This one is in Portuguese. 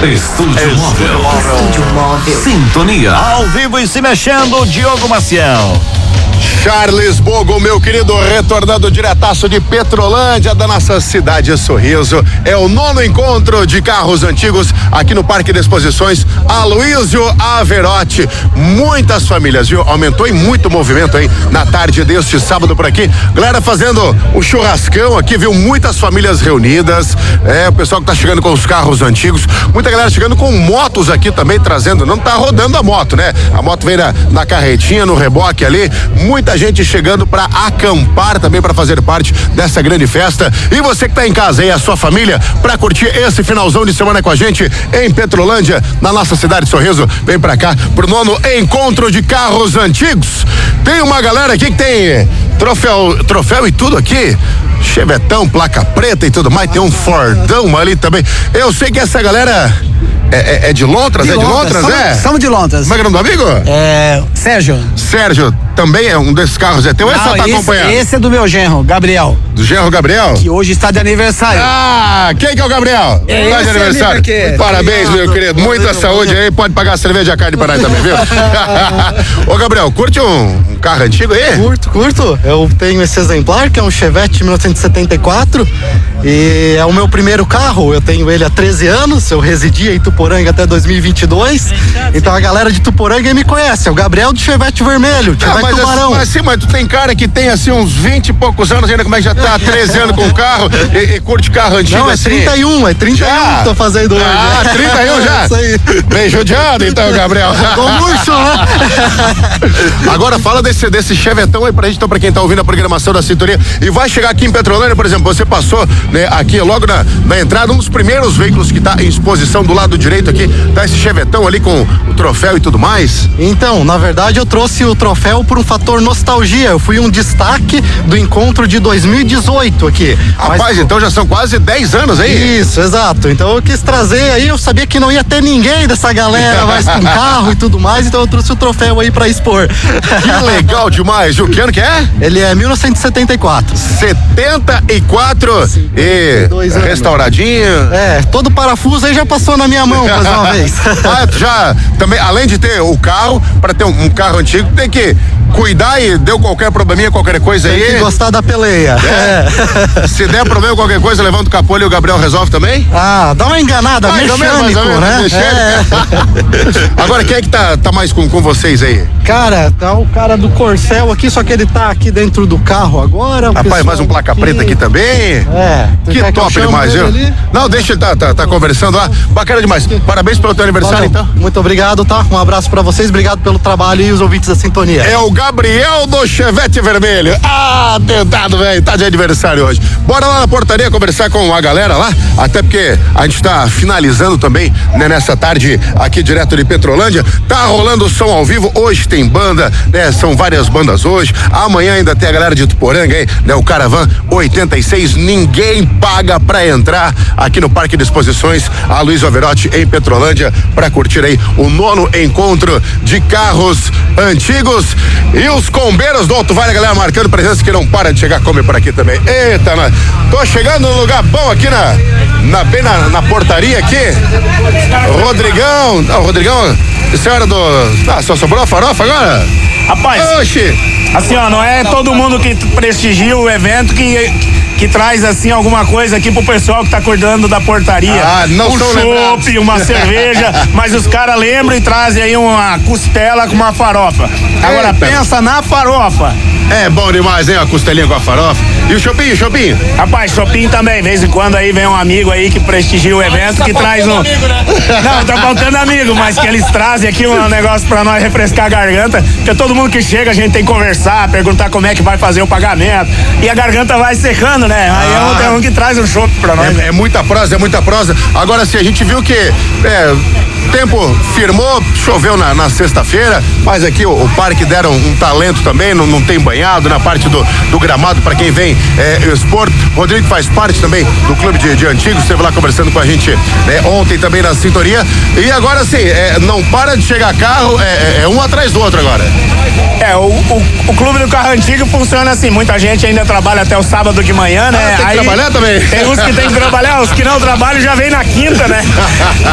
Estúdio Móvel. Sintonia. Ao vivo e se mexendo, Diogo Maciel. Charles Bogo, meu querido, retornando diretaço de Petrolândia, da nossa cidade Sorriso. É o 9º encontro de carros antigos aqui no Parque de Exposições Aloysio Averotti. Muitas famílias, viu? Aumentou em muito movimento aí na tarde deste sábado por aqui. Galera fazendo o churrascão aqui, viu? Muitas famílias reunidas. O pessoal que tá chegando com os carros antigos. Muita galera chegando com motos aqui também, trazendo. Não tá rodando a moto, né? A moto vem na carretinha, no reboque ali. Muita gente chegando para acampar também, para fazer parte dessa grande festa. E você que tá em casa aí, a sua família, para curtir esse finalzão de semana com a gente em Petrolândia, na nossa cidade de Sorriso, vem para cá pro 9º encontro de carros antigos. Tem uma galera aqui que tem troféu e tudo aqui. Chevetão, placa preta e tudo mais. Tem um Fordão ali também. Eu sei que essa galera é de Lontras? De Lontras, Somos de Lontras. Como é que é o nome do amigo? Sérgio. Sérgio, também é um desses carros, é teu? Ou tá acompanhando? Esse é do meu genro, Gabriel. Do genro Gabriel? Que hoje está de aniversário. Quem que é o Gabriel? Tá de aniversário. Parabéns, meu querido. Muita saúde aí, pode pagar a cerveja e a carne para aí também, viu? Ô, Gabriel, curte um carro antigo aí? Curto. Eu tenho esse exemplar, que é um Chevette 1974, e é o meu primeiro carro. Eu tenho ele há 13 anos, eu residia em Tuporanga até 2022, então a galera de Tuporanga me conhece, é o Gabriel do Chevette vermelho, Chevette Tubarão. Mas tu tem cara que tem assim uns 20 e poucos anos ainda, como é que já tá 13 anos com o carro e curte carro antigo? Não, assim? 31 já? Tô fazendo hoje. 31 já? Isso aí. Bem judiado então, Gabriel. Tô murcho, né? Agora fala desse chevetão aí pra gente, então, pra quem tá ouvindo a programação da Sintonia e vai chegar aqui em Petrolândia, por exemplo, você passou, né, aqui logo na entrada, um dos primeiros veículos que tá em exposição do lado direito aqui, tá esse chevetão ali com o troféu e tudo mais. Então, na verdade, eu trouxe o troféu por um fator nostalgia. Eu fui um destaque do encontro de 2018 aqui. Rapaz, então já são quase 10 anos aí. Isso, exato. Então eu quis trazer aí, eu sabia que não ia ter ninguém dessa galera mais com carro e tudo mais, então eu trouxe o troféu aí pra expor. Que legal demais. O que ano que é? Ele é 1974. 74 e restauradinho. Todo parafuso aí já passou na minha mão mais uma vez. Já também, além de ter o carro, para ter um carro antigo, tem que cuidar e deu qualquer probleminha, qualquer coisa aí. Tem que gostar da peleia. Se der problema, qualquer coisa, levanta o capô e o Gabriel resolve também? Dá uma enganada, mecânico, né? Agora, quem é que tá mais com vocês aí? Cara, tá o cara do Corcel aqui, só que ele tá aqui dentro do carro agora. Rapaz, mais um placa preta aqui também. Que top demais, viu? Não, deixa ele tá conversando lá. Bacana demais. Parabéns pelo teu aniversário, então. Muito obrigado, tá? Um abraço pra vocês, obrigado pelo trabalho e os ouvintes da Sintonia. É o Gabriel do Chevette Vermelho. Tentado, velho. Tá de aniversário hoje. Bora lá na portaria conversar com a galera lá, até porque a gente tá finalizando também, né, nessa tarde aqui direto de Petrolândia. Tá rolando o som ao vivo. Hoje tem banda, né? São várias bandas hoje. Amanhã ainda tem a galera de Tuporanga aí, né? O Caravan 86. Ninguém paga pra entrar aqui no Parque de Exposições Aloysio Averotti em Petrolândia pra curtir aí o 9º encontro de carros antigos. E os combeiros do Alto Vale, a galera marcando presença que não para de chegar, come por aqui também. Eita, tô chegando num lugar bom aqui bem na portaria aqui. Rodrigão, senhora só sobrou a farofa agora? Rapaz, oxi, assim, ó, não é todo mundo que prestigia o evento que traz, assim, alguma coisa aqui pro pessoal que tá cuidando da portaria. Não um chopp, uma cerveja, mas os caras lembram e trazem aí uma costela com uma farofa. Agora, pensa na farofa. É bom demais, hein? A costelinha com a farofa. E o chopinho? Rapaz, chopinho também. De vez em quando aí vem um amigo aí que prestigia o evento, que traz um... Amigo, né? Não, tá faltando amigo, mas que eles trazem aqui um negócio pra nós refrescar a garganta, porque todo mundo que chega a gente tem que conversar, perguntar como é que vai fazer o pagamento, e a garganta vai secando, né? Aí tem um que traz um chopp pra nós. É muita prosa. Agora, se a gente viu que o tempo firmou, choveu na sexta-feira, mas aqui o parque deram um talento também, não tem banhado na parte do gramado para quem vem expor. Rodrigo faz parte também do clube de antigos, esteve lá conversando com a gente ontem também na Sintonia. E agora sim, não para de chegar carro, um atrás do outro agora. O clube do carro antigo funciona assim, muita gente ainda trabalha até o sábado de manhã, né? Tem que trabalhar também? Tem uns que tem que trabalhar, os que não trabalham já vem na quinta, né?